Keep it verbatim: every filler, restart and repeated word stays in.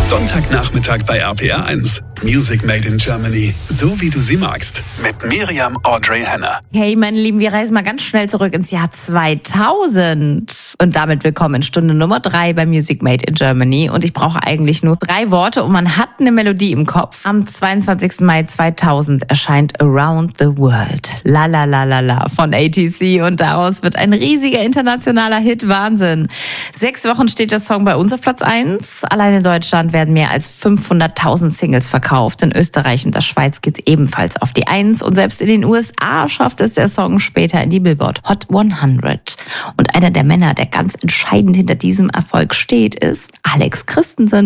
Sonntagnachmittag bei R P R eins. Music Made in Germany. So wie du sie magst. Mit Miriam Audrey Henner. Hey, meine Lieben, wir reisen mal ganz schnell zurück ins Jahr zweitausend. Und damit willkommen in Stunde Nummer drei bei Music Made in Germany. Und ich brauche eigentlich nur drei Worte und man hat eine Melodie im Kopf. Am zweiundzwanzigsten Mai zweitausend erscheint Around the World. La la la la la von A T C. Und daraus wird ein riesiger internationaler Hit. Wahnsinn. Sechs Wochen steht der Song bei uns auf Platz eins. Allein in Deutschland werden mehr als fünfhunderttausend Singles verkauft. In Österreich und der Schweiz geht's ebenfalls auf die Eins. Und selbst in den U S A schafft es der Song später in die Billboard Hot hundert. Und einer der Männer, der ganz entscheidend hinter diesem Erfolg steht, ist Alex Christensen.